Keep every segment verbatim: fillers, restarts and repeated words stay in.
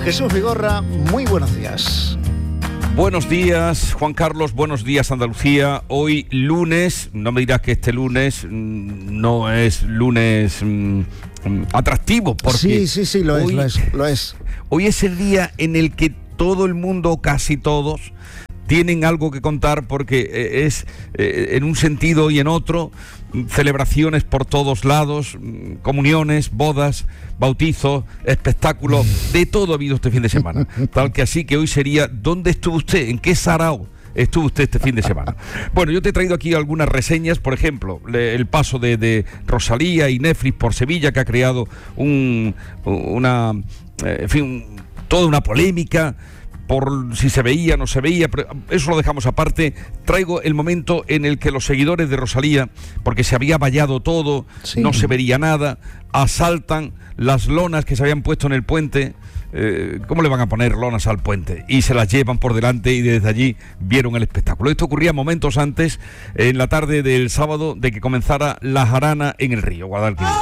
Jesús Vigorra, muy buenos días. Buenos días, Juan Carlos, buenos días, Andalucía. Hoy lunes, no me dirás que este lunes no es lunes mmm, atractivo, porque sí, sí, sí, lo hoy, es, lo es, lo es. Hoy es el día en el que todo el mundo, casi todos, tienen algo que contar, porque es eh, en un sentido y en otro, celebraciones por todos lados, comuniones, bodas, bautizos, espectáculos, de todo ha habido este fin de semana. Tal que así que hoy sería, ¿dónde estuvo usted? ¿En qué sarao estuvo usted este fin de semana? Bueno, yo te he traído aquí algunas reseñas, por ejemplo, le, el paso de, de Rosalía y Netflix por Sevilla, que ha creado un, una, eh, en fin, un, toda una polémica por si se veía, no se veía, pero eso lo dejamos aparte. Traigo el momento en el que los seguidores de Rosalía, porque se había vallado todo, sí, no se vería nada, asaltan las lonas que se habían puesto en el puente. Eh, ¿Cómo le van a poner lonas al puente? Y se las llevan por delante y desde allí vieron el espectáculo. Esto ocurría momentos antes, en la tarde del sábado, de que comenzara la jarana en el río Guadalquivir.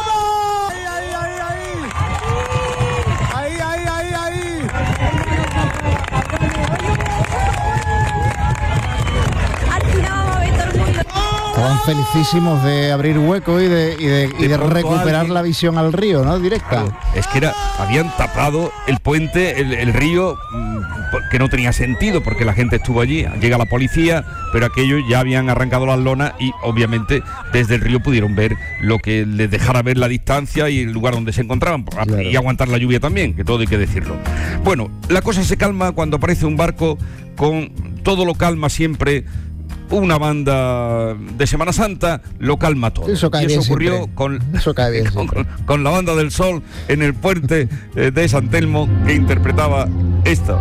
Estaban felicísimos de abrir hueco y de, y de, y de, de recuperar alguien, la visión al río, ¿no? Directa. Claro, es que era, habían tapado el puente, el, el río, que no tenía sentido porque la gente estuvo allí. Llega la policía, pero aquellos ya habían arrancado las lonas y obviamente desde el río pudieron ver lo que les dejara ver la distancia y el lugar donde se encontraban, claro, y aguantar la lluvia también, que todo hay que decirlo. Bueno, la cosa se calma cuando aparece un barco con todo lo calma siempre. Una banda de Semana Santa lo calma todo. Eso cae y eso bien ocurrió siempre. con, eso cae bien con, con la Banda del Sol en el puente de San Telmo, que interpretaba esto.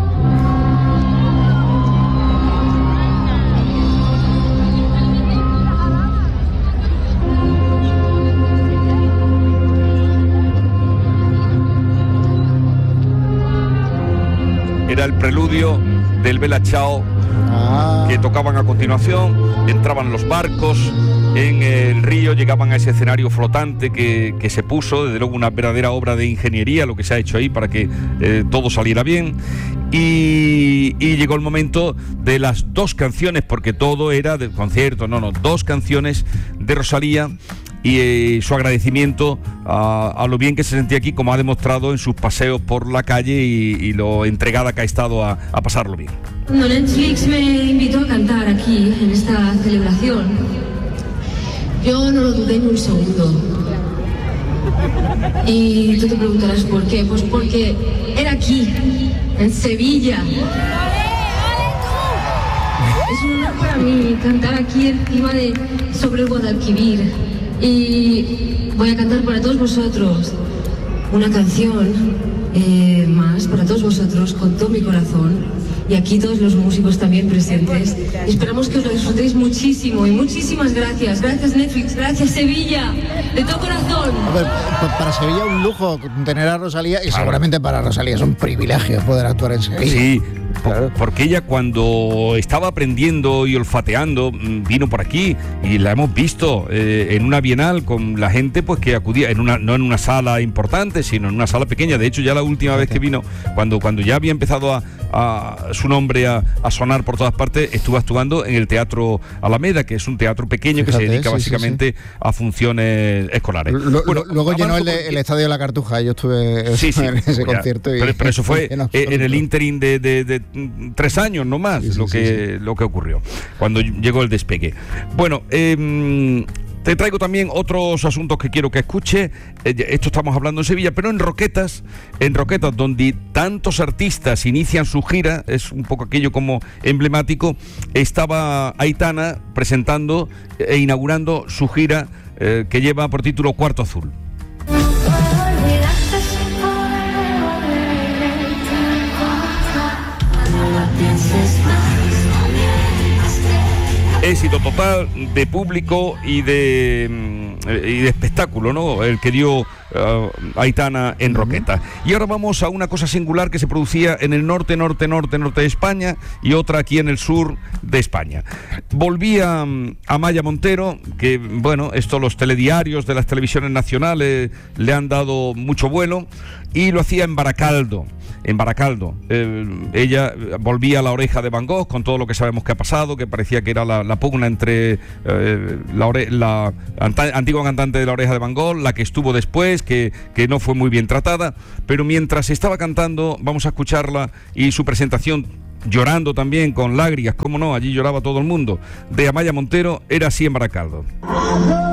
Era el preludio del Bella Ciao, ah. que tocaban a continuación. Entraban los barcos en el río, llegaban a ese escenario flotante que, que se puso, desde luego una verdadera obra de ingeniería lo que se ha hecho ahí para que eh, todo saliera bien. Y, y llegó el momento de las dos canciones, porque todo era del concierto, no, no, dos canciones de Rosalía. Y eh, su agradecimiento a, a lo bien que se sentía aquí, como ha demostrado en sus paseos por la calle y, y lo entregada que ha estado a, a pasarlo bien. Cuando Netflix me invitó a cantar aquí, en esta celebración, yo no lo dudé ni un segundo. Y tú te preguntarás por qué. Pues porque era aquí, en Sevilla. Es un honor para mí cantar aquí encima de sobre el Guadalquivir. Y voy a cantar para todos vosotros una canción eh, más para todos vosotros con todo mi corazón, y aquí todos los músicos también presentes. Y esperamos que os lo disfrutéis muchísimo, y muchísimas gracias. Gracias Netflix, gracias Sevilla, de todo corazón. A ver, para Sevilla un lujo tener a Rosalía, y claro, seguramente para Rosalía es un privilegio poder actuar en Sevilla. Sí. Claro. Porque ella, cuando estaba aprendiendo y olfateando, vino por aquí y la hemos visto eh, en una bienal con la gente pues que acudía, en una, no en una sala importante, sino en una sala pequeña. De hecho, ya la última vez que vino, cuando, cuando ya había empezado a, a su nombre a, a sonar por todas partes, estuvo actuando en el Teatro Alameda, que es un teatro pequeño. Fíjate, que se dedica sí, básicamente sí, sí. a funciones escolares. Lo, bueno, luego llenó el, de, el Estadio de la Cartuja, yo estuve sí, sí, en ese ya, concierto. Y, pero, pero eso fue en, en el ínterin de, de, de tres años, no más, sí, sí, lo, que, sí, sí. lo que ocurrió cuando llegó el despegue. Bueno, eh, te traigo también otros asuntos que quiero que escuche. Eh, esto estamos hablando en Sevilla, pero en Roquetas, en Roquetas, donde tantos artistas inician su gira, es un poco aquello como emblemático. Estaba Aitana presentando e inaugurando su gira eh, que lleva por título Cuarto Azul. Éxito total de público y de, y de espectáculo, ¿no? El que dio uh, Aitana en Roqueta. Y ahora vamos a una cosa singular que se producía en el norte, norte, norte, norte de España y otra aquí en el sur de España. Volvía um, Amaya Montero, que bueno, esto los telediarios de las televisiones nacionales le han dado mucho vuelo, y lo hacía en Baracaldo. En Baracaldo. Eh, ella volvía a La Oreja de Van Gogh con todo lo que sabemos que ha pasado, que parecía que era la, la pugna entre eh, la, ore, la anta, antigua cantante de La Oreja de Van Gogh, la que estuvo después, que, que no fue muy bien tratada, pero mientras estaba cantando, vamos a escucharla y su presentación, llorando también, con lágrimas, cómo no, allí lloraba todo el mundo, de Amaya Montero, era así en Baracaldo.